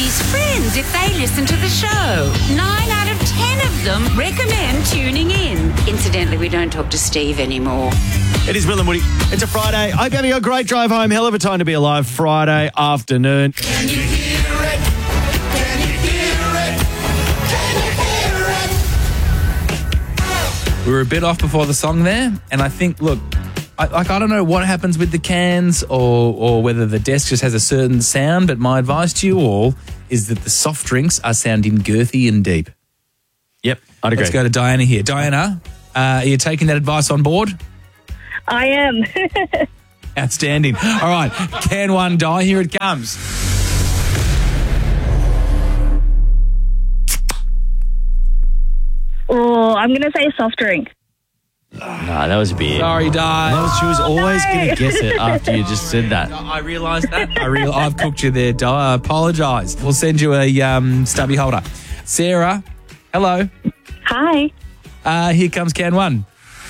Woodie's friends if they listen to the show. 9 out of 10 of them recommend tuning in. Incidentally, we don't talk to Steve anymore. It is Will and Woody. It's a Friday. I hope you're having a great drive home. Hell of a time to be alive. Friday afternoon. Can you hear it? Can you hear it? Can you hear it? We were a bit off before the song there, and I think, look, I don't know what happens with the cans or whether the desk just has a certain sound, but my advice to you all is that the soft drinks are sounding girthy and deep. Yep, I'd agree. Let's go to Diana here. Diana, are you taking that advice on board? I am. Outstanding. All right, can one die? Here it comes. Oh, I'm going to say soft drink. No, that was a beer. Sorry, Di. She was always going to guess it after you just said that. I realised that. I've cooked you there, Di. I apologise. We'll send you a stubby holder. Sarah, hello. Hi. Here comes can one.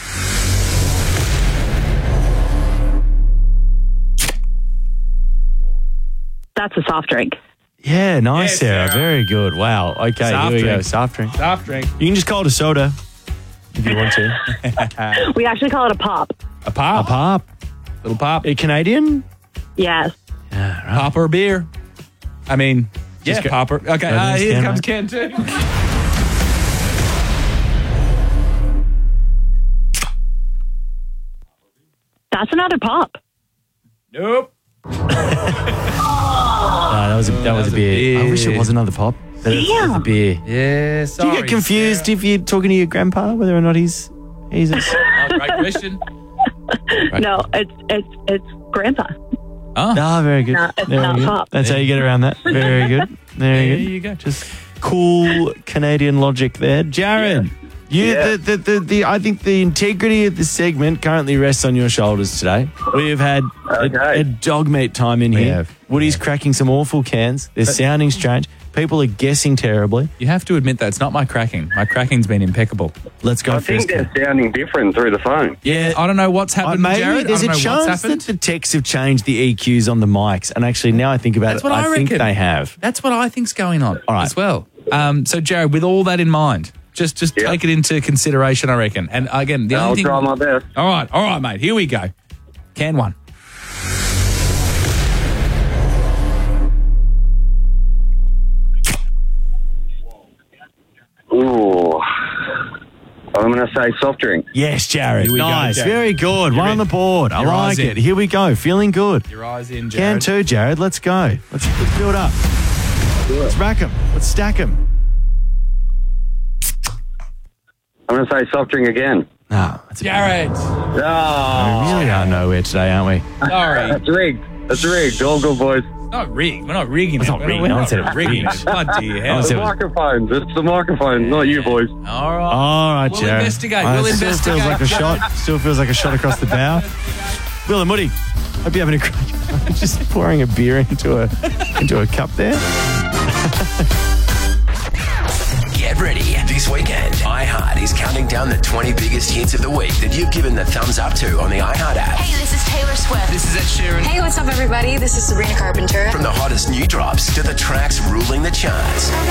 That's a soft drink. Yeah, nice, Yes, Sarah. Sarah. Very good. Wow. Okay, Soft here we go. drink. Soft drink. Soft drink. You can just call it a soda if you want to. We actually call it a pop. A pop. A pop. Little pop. A Canadian? Yes. Yeah, right. Pop or a beer? I mean, yeah, Just go- popper. Okay, this here can, comes right? can two. That's another pop. Nope. No, that was a beer. I wish it was another pop. But it's a beer. Yeah, Do sorry. you get confused if you're talking to your grandpa whether or not he's a... Oh, great question. No, it's grandpa. Ah, very good. No, it's Very not good. pop. That's how you get around that. Very good. Very There good. you go. Just cool Canadian logic there. Jared, I think the integrity of the segment currently rests on your shoulders today. We have had a dog meat time in here. have. Woody's cracking some awful cans. They're sounding strange. People are guessing terribly. You have to admit that it's not my cracking. My cracking's been impeccable. Let's go I first. think they're sounding different through the phone. Yeah, I don't know what's happened, maybe Jared. there's I a don't know what's chance that happened. the techs have changed the EQs on the mics. And actually, now I think about That's it, what I think reckon. they have. That's what I think's going on All right. as well. So, Jared, with all that in mind, just take it into consideration, I reckon. And again, the I'll only thing... try my best. All right, mate. Here we go. Can one. Ooh. I'm going to say soft drink. Yes, Jared. Here we go, Nice. Jared. Very good. One on the board. I Your like eyes it. in. Here we go. Feeling good. Your eyes in, Can Jared. too, Jared. Let's go. Let's build up. Let's rack them. Let's stack them. I'm going to say soft drink again. No, that's Jared. We Oh, really are nowhere today, aren't we? Sorry. that's rigged. That's rigged. All good, boys. Not rigged. We're not rigging it. not rigged. We're No one not said it was rigging rigged. it. Bloody No hell. one The said- microphones. It's the microphones, not you, boys. All right. All right, We'll Jared. investigate. All right, We'll still investigate. feels like a shot. Still feels like a shot across the bow. Will and Woody, hope you're having a great... Just pouring a beer into a cup there. Get ready. This weekend, iHeart is counting down the 20 biggest hits of the week that you've given the thumbs up to on the iHeart app. Hey, this is Taylor Swift. This is Ed Sheeran. Hey, what's up, everybody? This is Sabrina Carpenter. From the hottest new drops to the tracks ruling the charts.